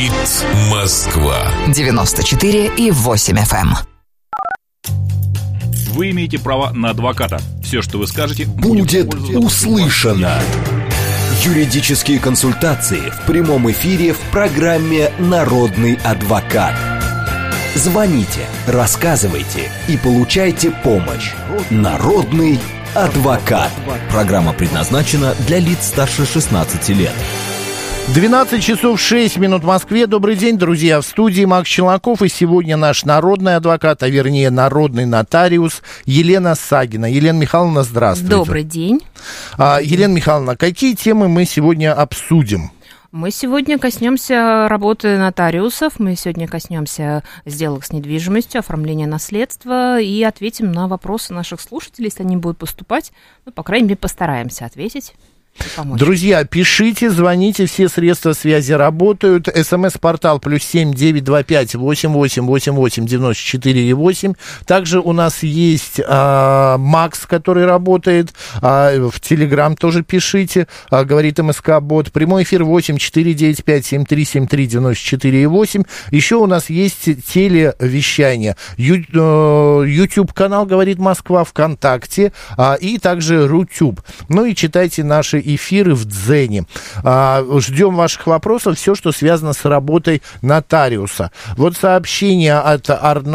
Говорит Москва. 94,8 FM. Вы имеете право на адвоката. Все, что вы скажете, будет услышано. Юридические консультации в прямом эфире в программе «Народный адвокат». Звоните, рассказывайте и получайте помощь. Народный адвокат. Программа предназначена для лиц старше 16 лет. 12 часов 6 минут в Москве. Добрый день, друзья. В студии Макс Челноков. И сегодня наш народный адвокат, а вернее народный нотариус Елена Сагина. Елена Михайловна, здравствуйте. Добрый день. Елена Михайловна, какие темы мы сегодня обсудим? Мы сегодня коснемся работы нотариусов, мы сегодня коснемся сделок с недвижимостью, оформления наследства и ответим на вопросы наших слушателей, если они будут поступать. Ну, по крайней мере, постараемся ответить. Друзья, пишите, звоните, все средства связи работают. СМС-портал +7 925 8888 94,8. Также у нас есть Макс, который работает. В Телеграм тоже пишите. Говорит МСК-бот. Прямой эфир 8 495 7373 94,8. Еще у нас есть телевещание. YouTube-канал «Говорит Москва», ВКонтакте и также Рутюб. Ну и читайте наши эфиры в Дзене. Ждем ваших вопросов, все, что связано с работой нотариуса. Вот сообщение от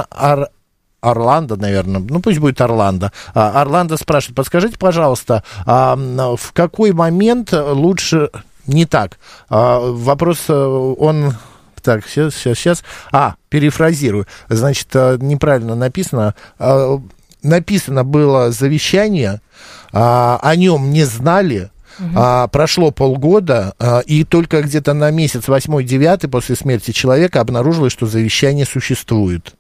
Орландо, наверное, ну пусть будет Орландо. Орландо спрашивает, подскажите, пожалуйста, в какой момент лучше... Не так. Вопрос, он... Так, сейчас. Перефразирую. Значит, неправильно написано. Написано было завещание, о нем не знали. Прошло полгода, и только где-то на месяц 8-9 после смерти человека обнаружилось, что завещание существует.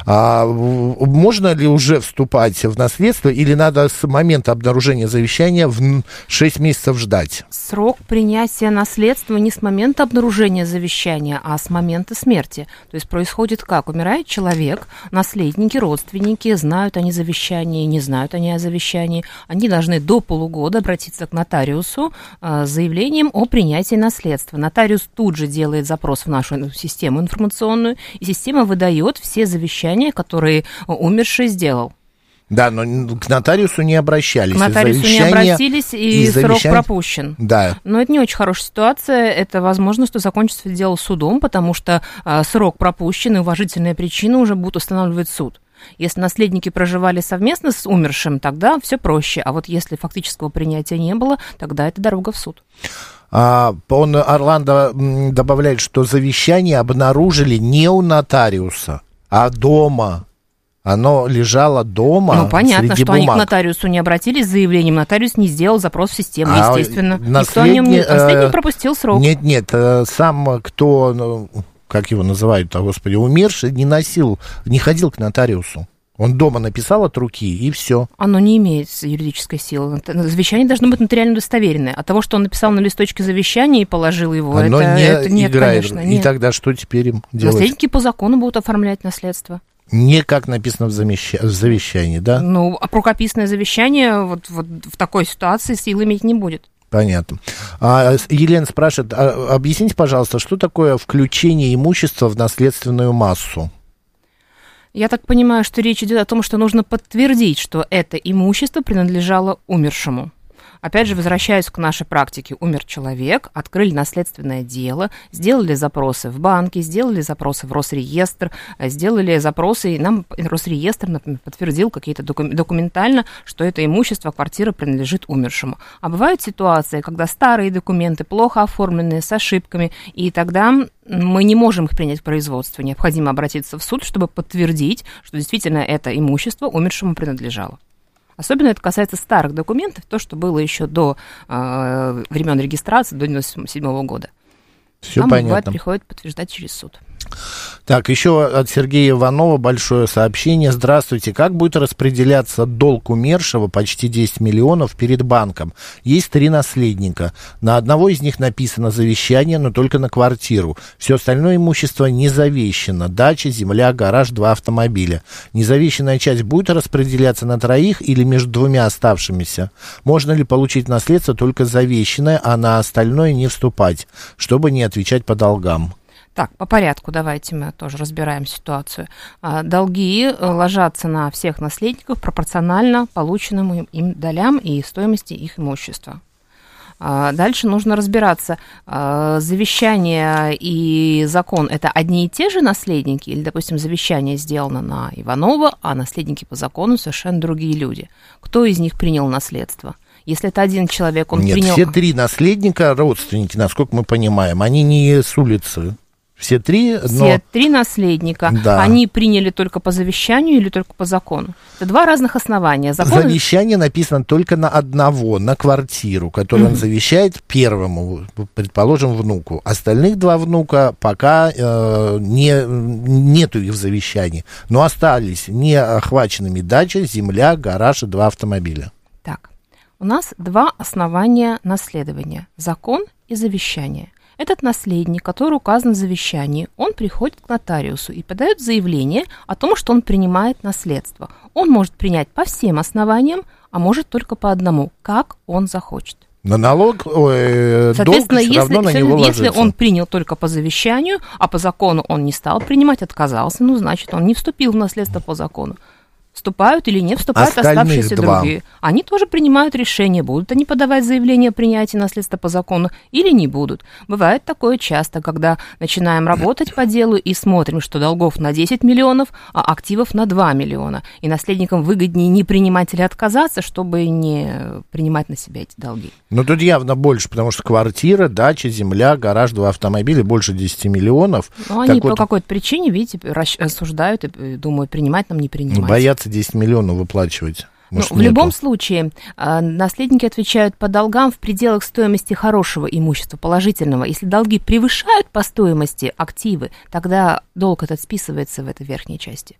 Можно ли уже вступать в наследство, или надо с момента обнаружения завещания в 6 месяцев ждать? Срок принятия наследства не с момента обнаружения завещания, а с момента смерти. То есть происходит как? Умирает человек, наследники, родственники, знают они завещание, не знают они о завещании. Они должны до полугода обратиться к нотариусу с заявлением о принятии наследства. Нотариус тут же делает запрос в нашу систему информационную, и система выдает все завещания, которые умерший сделал. Да, но к нотариусу не обращались. К нотариусу не обратились, и срок пропущен. Да. Но это не очень хорошая ситуация. Это возможно, что закончится дело судом, потому что срок пропущен, и уважительные причины уже будут устанавливать суд. Если наследники проживали совместно с умершим, тогда все проще. А вот если фактического принятия не было, тогда это дорога в суд. Орландо добавляет, что завещание обнаружили не у нотариуса, а дома. Оно лежало дома. Ну, понятно, среди что бумаг. они к нотариусу не обратились с заявлением. Нотариус не сделал запрос в систему, естественно. Наследник пропустил срок. Нет, сам кто, как его называют, господи, умерший, не ходил к нотариусу. Он дома написал от руки, и все. Оно не имеет юридической силы. Завещание должно быть нотариально удостоверенное. От того, что он написал на листочке завещания и положил его, оно это не нет, играет. конечно. И нет. тогда что теперь им делать? Наследники по закону будут оформлять наследство. Не как написано в завещании, да? Ну, а рукописное завещание вот в такой ситуации силы иметь не будет. Понятно. Елена спрашивает, объясните, пожалуйста, что такое включение имущества в наследственную массу? Я так понимаю, что речь идет о том, что нужно подтвердить, что это имущество принадлежало умершему. Опять же, возвращаюсь к нашей практике. Умер человек, открыли наследственное дело, сделали запросы в банке, сделали запросы в Росреестр, сделали запросы, и нам Росреестр, например, подтвердил какие-то документально, что это имущество, квартира принадлежит умершему. А бывают ситуации, когда старые документы, плохо оформленные, с ошибками, и тогда мы не можем их принять в производство. Необходимо обратиться в суд, чтобы подтвердить, что действительно это имущество умершему принадлежало. Особенно это касается старых документов, то, что было еще до времен регистрации, до 1997 года. Все Нам, понятно. бывает, приходит подтверждать через суд. Так, еще от Сергея Иванова большое сообщение. Здравствуйте. Как будет распределяться долг умершего, почти 10 миллионов, перед банком? Есть 3 наследника. На одного из них написано завещание, но только на квартиру. Все остальное имущество не завещано. Дача, земля, гараж, 2 автомобиля. Незавещанная часть будет распределяться на 3 или между 2 оставшимися? Можно ли получить наследство только завещанное, а на остальное не вступать, чтобы не отвечать по долгам? Так, по порядку давайте мы тоже разбираем ситуацию. Долги ложатся на всех наследников пропорционально полученным им долям и стоимости их имущества. Дальше нужно разбираться, завещание и закон – это одни и те же наследники, или, допустим, завещание сделано на Иванова, а наследники по закону совершенно другие люди. Кто из них принял наследство? Если это один человек, он принял... Нет, все три наследника, родственники, насколько мы понимаем, они не с улицы. Все три наследника, да. Они приняли только по завещанию или только по закону? Это два разных основания. Завещание написано только на одного, на квартиру, которую он завещает первому, предположим, внуку. Остальных два внука пока нету их в завещании, но остались не охваченными дача, земля, гараж и 2 автомобиля. Так, у нас два основания наследования – закон и завещание. Этот наследник, который указан в завещании, он приходит к нотариусу и подает заявление о том, что он принимает наследство. Он может принять по всем основаниям, а может только по одному, как он захочет. На налог, долг все равно на него ложится. Если он принял только по завещанию, а по закону он не стал принимать, отказался, значит, он не вступил в наследство по закону. Вступают или не вступают оставшиеся другие. Они тоже принимают решение, будут они подавать заявление о принятии наследства по закону или не будут. Бывает такое часто, когда начинаем работать по делу и смотрим, что долгов на 10 миллионов, а активов на 2 миллиона. И наследникам выгоднее не принимать или отказаться, чтобы не принимать на себя эти долги. Но тут явно больше, потому что квартира, дача, земля, гараж, 2 автомобиля, больше 10 миллионов. Но они по какой-то причине, видите, рассуждают и думают, принимать нам, не принимать. Боятся 10 миллионов выплачивать. Может, в любом случае, наследники отвечают по долгам в пределах стоимости хорошего имущества, положительного. Если долги превышают по стоимости активы, тогда долг этот списывается в этой верхней части.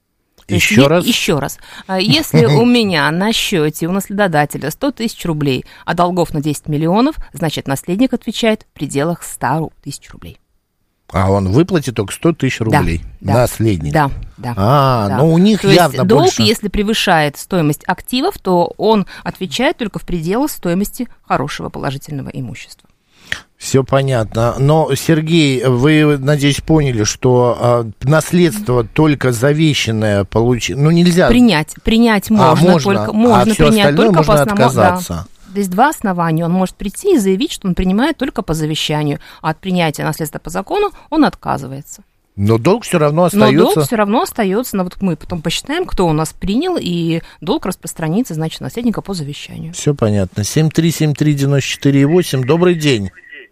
Еще раз? Еще раз. Если у меня на счете у наследодателя 100 тысяч рублей, а долгов на 10 миллионов, значит, наследник отвечает в пределах 100 тысяч рублей. А он выплатит только 100 тысяч рублей. Да, наследник. Да. Ну у них то явно есть долг, больше. если превышает стоимость активов, то он отвечает только в пределах стоимости хорошего положительного имущества. Все понятно. Но, Сергей, вы, надеюсь, поняли, что наследство только завещанное получить, нельзя. Принять можно, только можно принять только по основному. Отказаться. Да. Здесь два основания. Он может прийти и заявить, что он принимает только по завещанию, а от принятия наследства по закону он отказывается. Но долг все равно остается. Но вот мы потом посчитаем, кто у нас принял, и долг распространится, значит, наследника по завещанию. Все понятно. 7373948. Добрый день.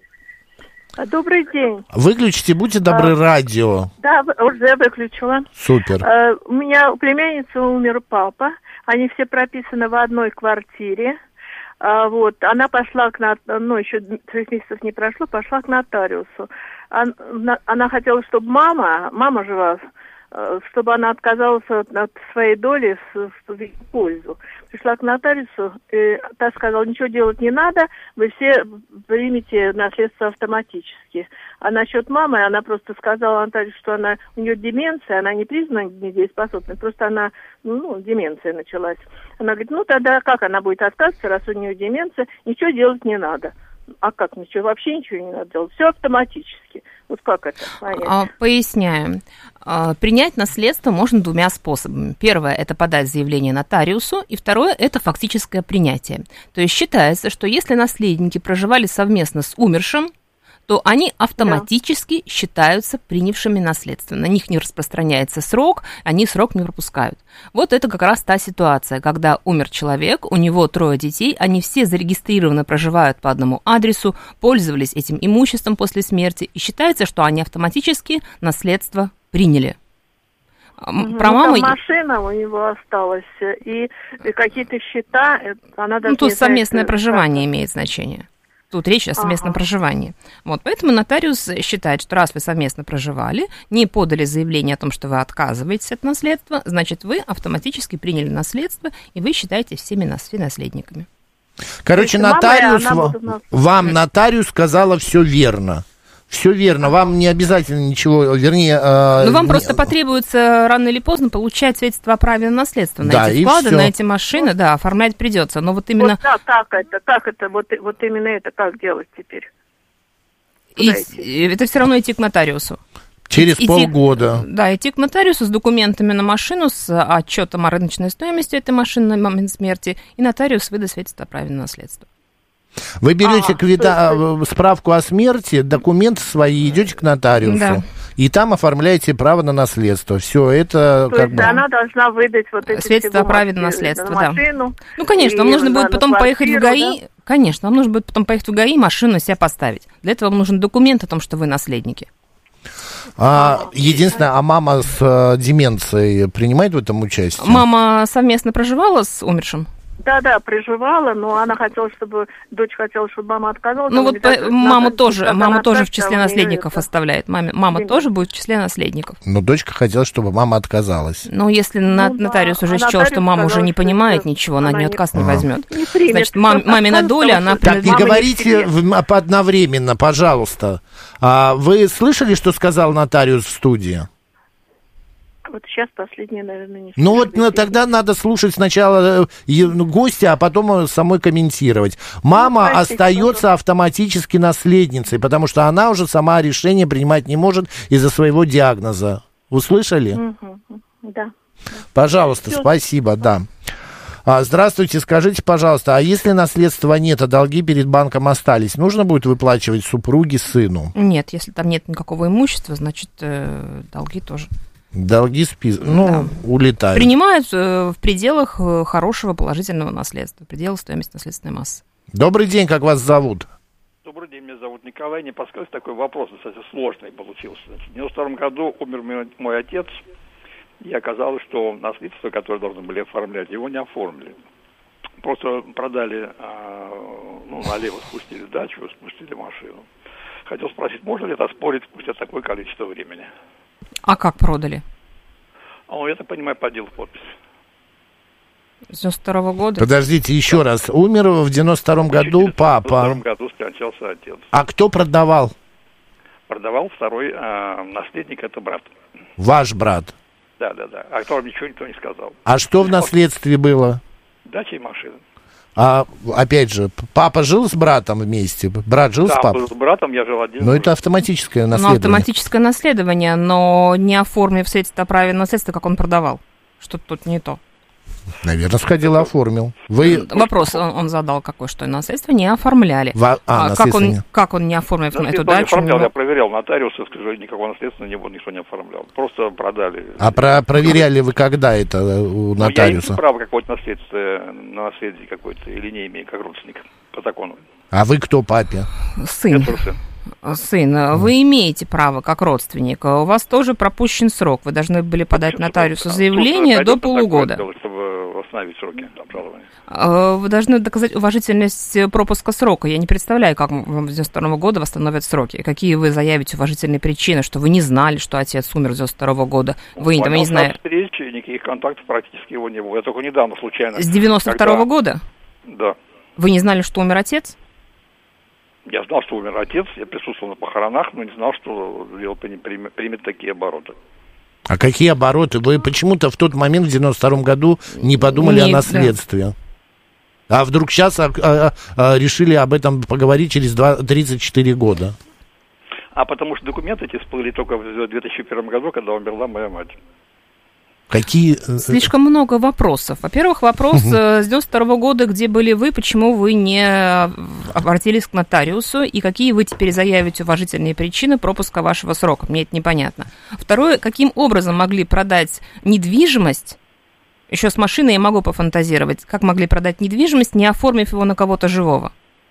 Добрый день. Выключите, будьте добры, радио. Да, уже выключила. Супер. У меня у племянницы умер папа. Они все прописаны в одной квартире. Она пошла еще 6 месяцев не прошло, пошла к нотариусу. Она хотела, чтобы мама жива, чтобы она отказалась от своей доли в пользу. Пришла к нотариусу, и та сказала, ничего делать не надо, вы все примете наследство автоматически. А насчет мамы, она просто сказала нотариусу, что у нее деменция, она не признана недееспособной, просто она, деменция началась. Она говорит, тогда как она будет отказываться, раз у нее деменция, ничего делать не надо. А как ничего? Вообще ничего не надо делать. Все автоматически. Вот как это понять? Поясняю. Принять наследство можно двумя способами. Первое – это подать заявление нотариусу, и второе – это фактическое принятие. То есть считается, что если наследники проживали совместно с умершим, то они автоматически считаются принявшими наследство. На них не распространяется срок, они срок не пропускают. Вот это как раз та ситуация, когда умер человек, у него 3 детей, они все зарегистрированно проживают по одному адресу, пользовались этим имуществом после смерти, и считается, что они автоматически наследство приняли. Про маму... Там машина у него осталась, и какие-то счета, она даже тут совместное проживание имеет значение. Тут речь о совместном проживании. Поэтому нотариус считает, что раз вы совместно проживали, не подали заявление о том, что вы отказываетесь от наследства, значит, вы автоматически приняли наследство, и вы считаете всеми наследниками. Короче, вам нотариус сказала все верно. Все верно, вам не обязательно ничего, вам просто потребуется рано или поздно получать свидетельство о праве на наследство, на эти вклады, на эти машины, оформлять придется, но вот именно... как это, именно это как делать теперь? Это все равно идти к нотариусу. Через полгода. Да, идти к нотариусу с документами на машину, с отчетом о рыночной стоимости этой машины на момент смерти, и нотариус выдаст свидетельство о праве на наследство. Вы берете справку о смерти, документы свои, идете к нотариусу, да. И там оформляете право на наследство. Все это То есть она должна выдать вот эти свидетельство о праве на наследство, да. Машину, ну, конечно, вам нужно будет потом поехать в ГАИ. Да? Конечно, вам нужно будет потом поехать в ГАИ, машину себе поставить. Для этого вам нужен документ о том, что вы наследники. Единственное, а мама с деменцией принимает в этом участие? Мама совместно проживала с умершим? Да, приживала, но она хотела, дочь хотела, чтобы мама отказалась. Ну вот маму тоже в числе наследников оставляет. Мама тоже будет в числе наследников. Но дочка хотела, чтобы мама отказалась. Ну, если нотариус уже счел, что мама уже не понимает ничего, она от нее отказ не возьмет. Значит, мамина доля, она принадлежит... Так, не говорите одновременно, пожалуйста. Вы слышали, что сказал нотариус в студии? Вот сейчас последнее, наверное, не слышно. Ну вот тогда надо слушать сначала гостя, а потом самой комментировать. Мама остается автоматически наследницей, потому что она уже сама решение принимать не может из-за своего диагноза. Услышали? Да. Пожалуйста, спасибо, да. Здравствуйте, скажите, пожалуйста, а если наследства нет, а долги перед банком остались, нужно будет выплачивать супруге, сыну? Нет, если там нет никакого имущества, значит, долги тоже. Долги улетают. Принимают в пределах хорошего положительного наследства, в пределах стоимости наследственной массы. Добрый день, как вас зовут? Добрый день, меня зовут Николай. Не подскажете, такой вопрос, кстати, сложный получился. В 92 году умер мой отец, и оказалось, что наследство, которое должны были оформлять, его не оформили. Просто продали, налево спустили дачу, спустили машину. Хотел спросить, можно ли это оспорить спустя такое количество времени? А как продали? Я так понимаю, подел подпись. С 92 года? Подождите, еще раз. Умер в 92 году папа. В 92 году скончался отец. А кто продавал? Продавал второй наследник, это брат. Ваш брат? Да. О котором ничего никто не сказал. А что в наследстве было? Дача и машина. Опять же, папа жил с братом вместе? Брат жил с папой? Да, был с братом, я жил один. Но это автоматическое наследование. Автоматическое наследование, но не оформив свидетельство о праве на наследство, как он продавал. Что-то тут не то. Наверное, сходил и оформил. Вопрос он задал какой, что наследство не оформляли. Как он не оформил эту дачу? Я проверял нотариуса, скажу, никакого наследства никто не оформлял. Просто продали. А проверяли вы когда это у нотариуса? Я имею право какое-то наследство на наследие какое-то или не имею, как родственник по закону. А вы кто папе? Сын. Сын, вы имеете право как родственник. У вас тоже пропущен срок. Вы должны были подать нотариусу заявление до полугода. Чтобы восстановить сроки обжалования. Вы должны доказать уважительность пропуска срока. Я не представляю, как вам с 92 года восстановят сроки. Какие вы заявите уважительные причины, что вы не знали, что отец умер с 92 года. Вы не знаете. Встречи, никаких контактов практически его не было. Я только недавно случайно. С 92 года? Да. Вы не знали, что умер отец? Я знал, что умер отец, я присутствовал на похоронах, но не знал, что дело примет такие обороты. А какие обороты? Вы почему-то в тот момент, в 92 году, не подумали о наследстве? Да. А вдруг сейчас решили об этом поговорить через 34 года? Потому что документы эти всплыли только в 2001 году, когда умерла моя мать. Слишком много вопросов. Во-первых, вопрос с 92 года, где были вы, почему вы не обратились к нотариусу, и какие вы теперь заявите уважительные причины пропуска вашего срока. Мне это непонятно. Второе, каким образом могли продать недвижимость, еще с машиной я могу пофантазировать, как могли продать недвижимость, не оформив его на кого-то живого.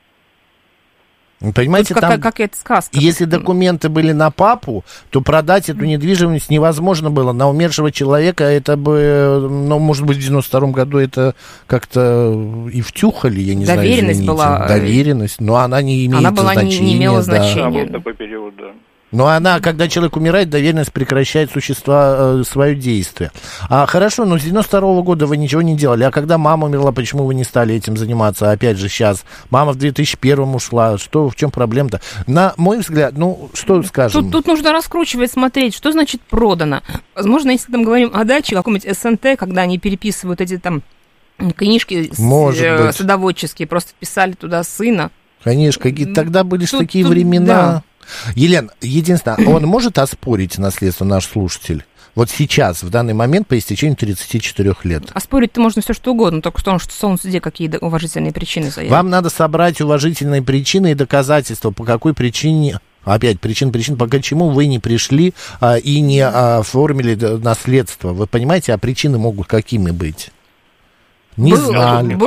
Понимаете, там, как это сказка. Если документы были на папу, то продать эту недвижимость невозможно было. На умершего человека это бы, может быть, в 92 году это как-то и втюхали, я не знаю, извините. Доверенность, но она не имеет значения. Она не имела значения. Да, был такой период, да. Но она, когда человек умирает, доверенность прекращает свое действие. Хорошо, но с 92 года вы ничего не делали. А когда мама умерла, почему вы не стали этим заниматься? Опять же, сейчас. Мама в 2001 ушла. В чем проблема-то? На мой взгляд, что скажем? Тут нужно раскручивать, смотреть, что значит продано. Возможно, если там говорим о даче, каком-нибудь СНТ, когда они переписывают эти там книжки садоводческие, просто писали туда сына. Конечно, тогда были же такие времена. Да. Елена, единственное, он может оспорить наследство, наш слушатель? Вот сейчас, в данный момент, по истечению 34 лет. Оспорить-то можно все что угодно, только в том, что в судебном суде какие уважительные причины заявят. Вам надо собрать уважительные причины и доказательства, по какой причине... Опять, причин, почему вы не пришли и не оформили наследство. Вы понимаете, а причины могут какими быть? Не знали.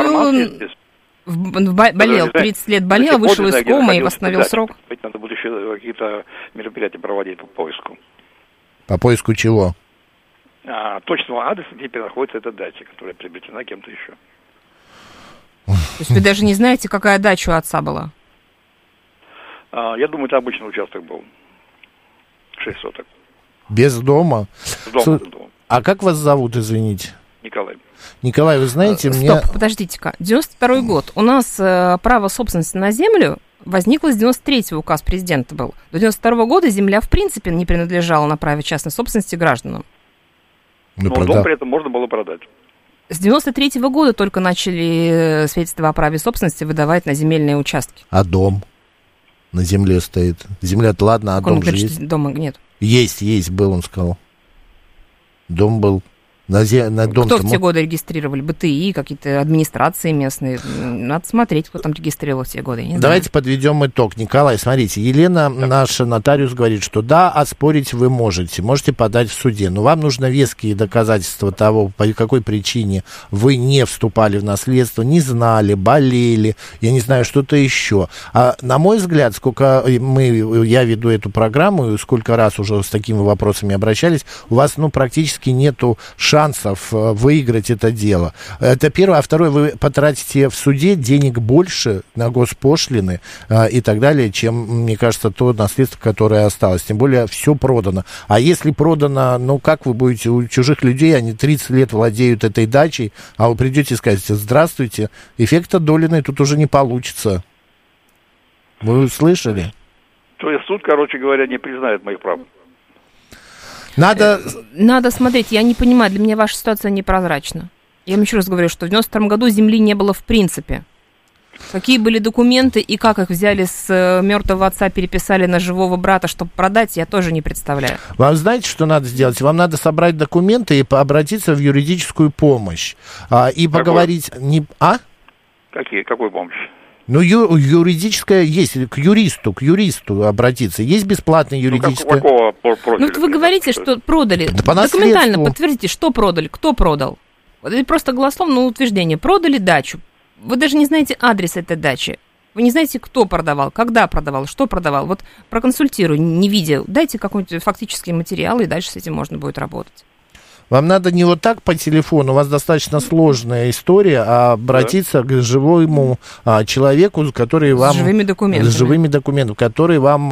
Болел, 30 лет болел, вышел из комы и восстановил срок. Надо будет еще какие-то мероприятия проводить по поиску. По поиску чего? Точного адреса, где находится эта дача, которая приобретена кем-то еще. То есть вы даже не знаете, какая дача у отца была? Я думаю, это обычный участок был. 6 соток. Без дома? Без дома. А как вас зовут, извините? Николай. Николай, вы знаете, Стоп, подождите-ка. 92-й год. У нас право собственности на землю возникло с 93-го, указ президента был. До 92-го года земля в принципе не принадлежала на праве частной собственности гражданам. Но дом при этом можно было продать. С 93-го года только начали свидетельства о праве собственности выдавать на земельные участки. А дом на земле стоит? Земля-то ладно, а дом же есть? Дома нет. Есть, был, он сказал. Дом был. На дом кто в те годы регистрировали? БТИ, какие-то администрации местные. Надо смотреть, кто там регистрировал в те годы. Давайте подведем итог. Николай, смотрите, Елена, наша нотариус, говорит, что да, оспорить вы можете подать в суде, но вам нужно веские доказательства того, по какой причине вы не вступали в наследство, не знали, болели, я не знаю, что-то еще. А на мой взгляд, сколько я веду эту программу, и сколько раз уже с такими вопросами обращались, у вас, практически нету шансов выиграть это дело. Это первое. А второе, вы потратите в суде денег больше на госпошлины и так далее, чем, мне кажется, то наследство, которое осталось. Тем более, все продано. А если продано, как вы будете у чужих людей, они 30 лет владеют этой дачей, а вы придете и скажете: здравствуйте, эффекта Долиной тут уже не получится. Вы услышали? То есть суд, короче говоря, не признает моих прав. Надо смотреть, я не понимаю, для меня ваша ситуация непрозрачна. Я вам еще раз говорю, что в 92-м году земли не было в принципе. Какие были документы и как их взяли с мертвого отца, переписали на живого брата, чтобы продать, я тоже не представляю. Вам знаете, что надо сделать? Вам надо собрать документы и обратиться в юридическую помощь. И поговорить... Какую помощь? Юридическая есть, к юристу обратиться. Есть бесплатная юридическая... Какого профиля? Вы говорите, что продали. Да, документально подтвердите, что продали, кто продал. Это просто голословное утверждение. Продали дачу. Вы даже не знаете адрес этой дачи. Вы не знаете, кто продавал, когда продавал, что продавал. Вот проконсультирую, не видя. Дайте какой-нибудь фактический материал, и дальше с этим можно будет работать. Вам надо не вот так по телефону, у вас достаточно сложная история, а обратиться к живому человеку, который вам... С живыми документами. Который вам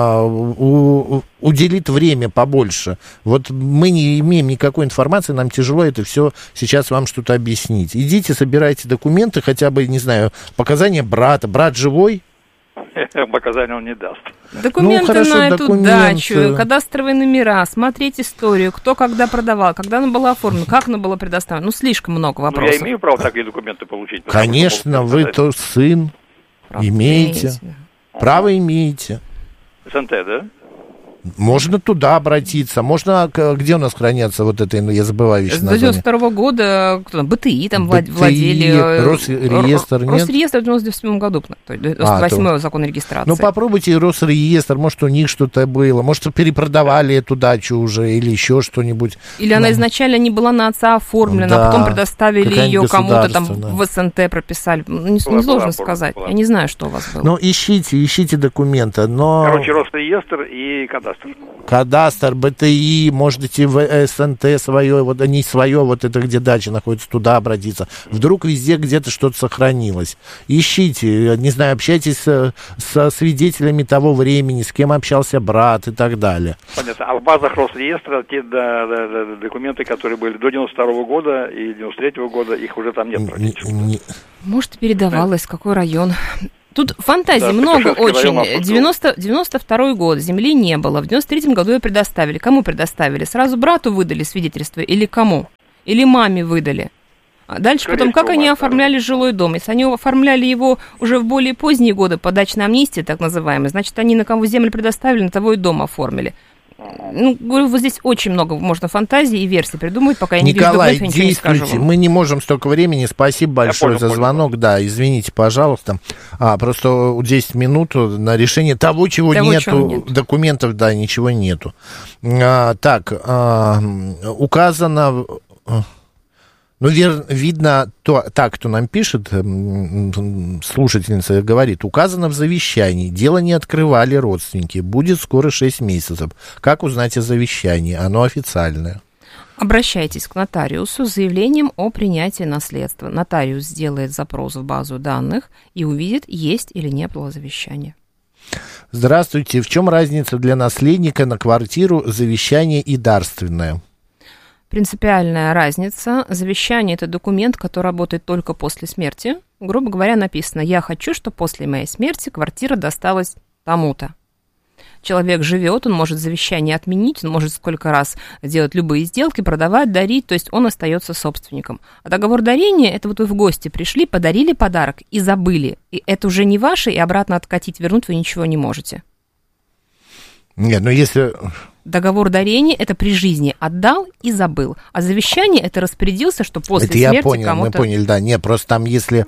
уделит время побольше. Вот мы не имеем никакой информации, нам тяжело это все сейчас вам что-то объяснить. Идите, собирайте документы, хотя бы, не знаю, показания брата. Брат живой? Показания он не даст. Документы на эту дачу, кадастровые номера, смотреть историю, кто когда продавал, когда она была оформлена, как она была предоставлена. Слишком много вопросов. Я имею право такие документы получить? Конечно, вы то сын, имеете. Право имеете. СНТ, да? Можно туда обратиться, можно, где у нас хранятся вот это, я забываю вещи название. С 92-го года БТИ там владели. Росреестр, нет? Росреестр в 97-м году, то есть 98-й закон о регистрации. Попробуйте Росреестр, может, у них что-то было, может, перепродавали эту дачу уже, или еще что-нибудь. Или она изначально не была на отца оформлена, а потом предоставили ее кому-то там в СНТ прописали. Несложно сказать, я не знаю, что у вас было. Ищите документы, но... Короче, Росреестр и кадастр. Кадастр, БТИ, можете в СНТ свое, не свое, это где дача находится, туда обратиться. Вдруг везде где-то что-то сохранилось. Ищите, не знаю, общайтесь со свидетелями того времени, с кем общался брат и так далее. Понятно. А в базах Росреестра те документы, которые были до 92-го года и 93-го года, их уже там нет практически. Может, передавалось, какой район... Тут фантазий много очень. 92-й год, земли не было. В 93-м году ее предоставили. Кому предоставили? Сразу брату выдали свидетельство или кому? Или маме выдали? Дальше потом, как они оформляли жилой дом. Если они оформляли его уже в более поздние годы по дачной амнистии, так называемой, значит, они на кого землю предоставили, на того и дом оформили. Ну, говорю, вот здесь очень много можно фантазий и версий придумать, пока я не вижу документов, я ничего не скажу вам. Мы не можем столько времени. Спасибо большое за звонок. Да, извините, пожалуйста. Просто 10 минут на решение того, чего нету. Документов, да, ничего нету. Так, указано... Ну, видно, кто нам пишет, слушательница говорит, указано в завещании, дело не открывали родственники, будет скоро 6 месяцев. Как узнать о завещании? Оно официальное. Обращайтесь к нотариусу с заявлением о принятии наследства. Нотариус сделает запрос в базу данных и увидит, есть или не было завещания. Здравствуйте. В чем разница для наследника на квартиру завещание и дарственное? Принципиальная разница. Завещание – это документ, который работает только после смерти. Грубо говоря, написано: «Я хочу, чтобы после моей смерти квартира досталась тому-то». Человек живет, он может завещание отменить, он может сколько раз делать любые сделки, продавать, дарить, то есть он остается собственником. А договор дарения – это вот вы в гости пришли, подарили подарок и забыли. И это уже не ваше, и обратно откатить, вернуть вы ничего не можете. Нет, но если... Договор дарения – это при жизни отдал и забыл. А завещание – это распорядился, что после смерти кому-то... Это я понял, мы поняли, да. Нет, просто там если...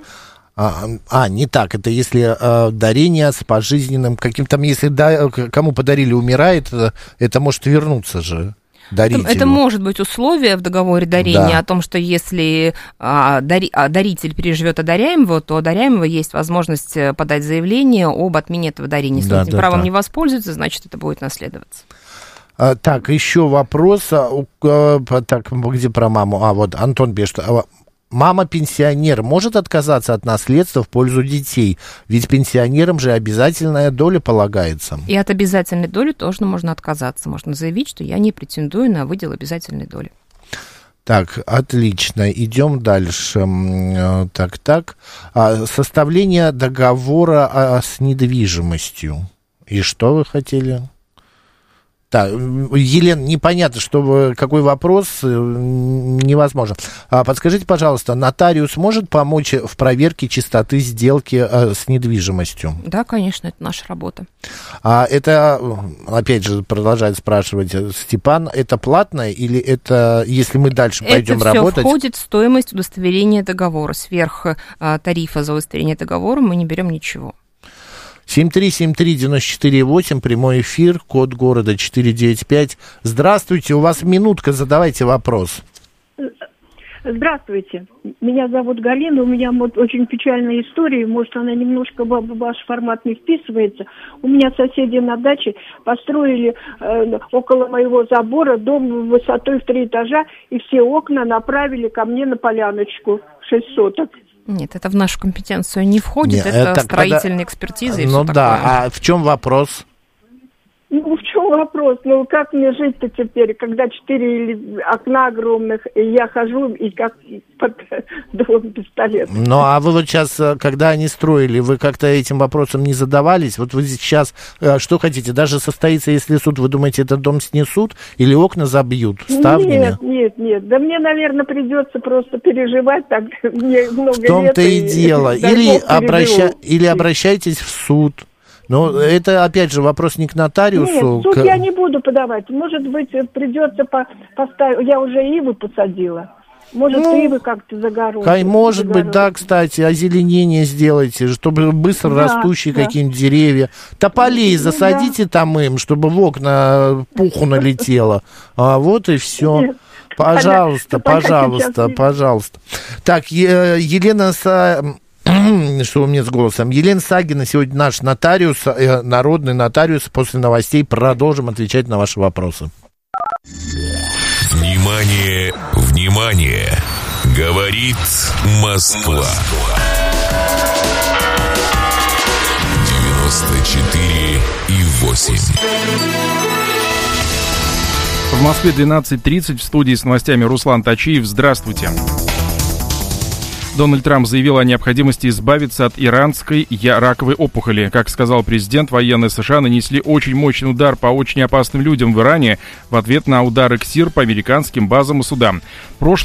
не так. Это если дарение с пожизненным каким-то... Если кому подарили, умирает, это может вернуться же. Это может быть условие в договоре дарения, да, о том, что если даритель переживет одаряемого, то одаряемого есть возможность подать заявление об отмене этого дарения. Если он этим правом не воспользуется, значит, это будет наследоваться. Так, еще вопрос. Так, где про маму? Вот Антон пишет. Мама-пенсионер может отказаться от наследства в пользу детей? Ведь пенсионерам же обязательная доля полагается. И от обязательной доли тоже можно отказаться. Можно заявить, что я не претендую на выдел обязательной доли. Так, отлично. Идем дальше. Так. Составление договора с недвижимостью. И что вы хотели? Так, Елена, непонятно, какой вопрос, невозможно. Подскажите, пожалуйста, нотариус может помочь в проверке чистоты сделки с недвижимостью? Да, конечно, это наша работа. Это, опять же, продолжает спрашивать Степан, это платное или это, если мы дальше пойдем работать? Это все входит в стоимость удостоверения договора. Сверх тарифа за удостоверение договора мы не берем ничего. 7373948, прямой эфир, код города 495. Здравствуйте, у вас минутка, задавайте вопрос. Здравствуйте, меня зовут Галина, у меня очень печальная история, может, она немножко в ваш формат не вписывается. У меня соседи на даче построили около моего забора дом высотой в 3 этажа, и все окна направили ко мне на поляночку 6 соток. Нет, это в нашу компетенцию не входит, это строительная экспертиза и все такое. А в чем вопрос? В чем вопрос? Как мне жить-то теперь, когда 4 окна огромных, и я хожу, и как под дулом пистолета. А вы вот сейчас, когда они строили, вы как-то этим вопросом не задавались? Вот вы сейчас что хотите? Даже состоится, если суд, вы думаете, этот дом снесут или окна забьют ставнями? Нет. Да мне, наверное, придется просто переживать, так мне много лет. В том-то и дело. Или обращайтесь в суд. Но это, опять же, вопрос не к нотариусу. Нет, в суд я не буду подавать. Может быть, придется поставить... Я уже ивы посадила. Может, ивы как-то загородить. Может быть, да, кстати, озеленение сделайте, чтобы быстро растущие какие-нибудь деревья. Тополей засадите там им, чтобы в окна пуху налетело. Вот и все. Нет. Пожалуйста. Так, Елена... Что у меня с голосом? Елена Сагина сегодня наш нотариус, народный нотариус. После новостей продолжим отвечать на ваши вопросы. Внимание, внимание! Говорит Москва. 94,8. В Москве 12:30, в студии с новостями Руслан Тачиев. Здравствуйте. Дональд Трамп заявил о необходимости избавиться от иранской раковой опухоли. Как сказал президент, военные США нанесли очень мощный удар по очень опасным людям в Иране в ответ на удары КСИР по американским базам и судам.